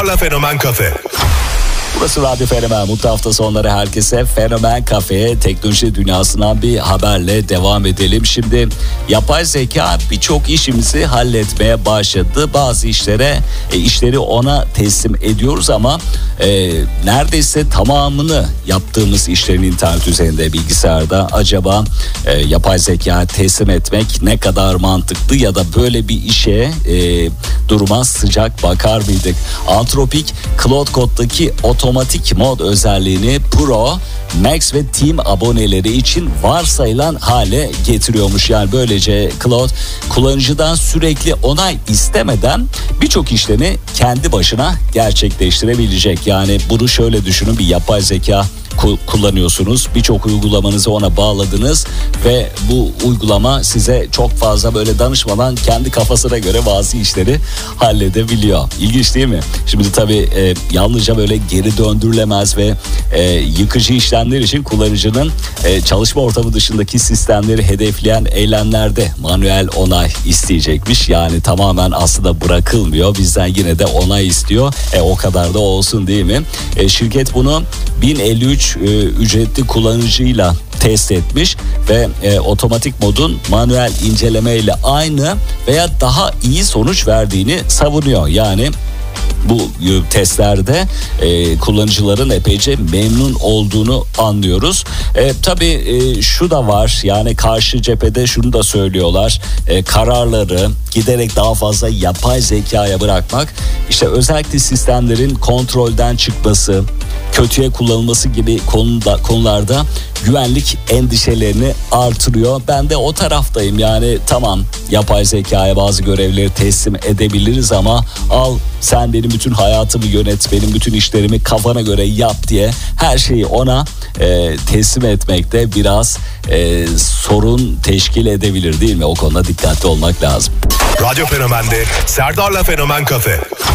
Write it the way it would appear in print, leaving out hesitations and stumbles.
Fenomen Kafe. Burası Radyo Fenomen. Mutlu hafta sonları herkese. Fenomen Kafe'ye teknoloji dünyasından bir haberle devam edelim. Şimdi yapay zeka birçok işimizi halletmeye başladı. Bazı işleri ona teslim ediyoruz ama neredeyse tamamını yaptığımız işlerin internet üzerinde, bilgisayarda. Acaba yapay zeka teslim etmek ne kadar mantıklı ya da böyle bir işe duruma sıcak bakar mıydık? Anthropic Claude Code'daki otomatik mod özelliğini Pro, Max ve Team aboneleri için varsayılan hale getiriyormuş. Yani böylece Claude kullanıcıdan sürekli onay istemeden birçok işlemi kendi başına gerçekleştirebilecek. Yani bunu şöyle düşünün, bir yapay zeka kullanıyorsunuz. Birçok uygulamanızı ona bağladınız ve bu uygulama size çok fazla böyle danışmadan kendi kafasına göre bazı işleri halledebiliyor. İlginç değil mi? Şimdi tabii yalnızca böyle geri döndürülemez ve yıkıcı işlemler için kullanıcının çalışma ortamı dışındaki sistemleri hedefleyen eylemlerde manuel onay isteyecekmiş. Yani tamamen aslında bırakılmıyor. Bizden yine de onay istiyor. O kadar da olsun değil mi? Şirket bunu 1053 ücretli kullanıcıyla test etmiş ve otomatik modun manuel inceleme ile aynı veya daha iyi sonuç verdiğini savunuyor. Yani bu testlerde kullanıcıların epeyce memnun olduğunu anlıyoruz. Tabii şu da var, yani karşı cephede şunu da söylüyorlar. Kararları giderek daha fazla yapay zekaya bırakmak, işte özellikle sistemlerin kontrolden çıkması, kötüye kullanılması gibi konularda güvenlik endişelerini artırıyor. Ben de o taraftayım. Yani tamam, yapay zekaya bazı görevleri teslim edebiliriz ama al sen benim bütün hayatımı yönet, benim bütün işlerimi kafana göre yap diye her şeyi ona teslim etmekte biraz sorun teşkil edebilir değil mi? O konuda dikkatli olmak lazım. Radyo Fenomen'de Serdar'la Fenomen Kafe.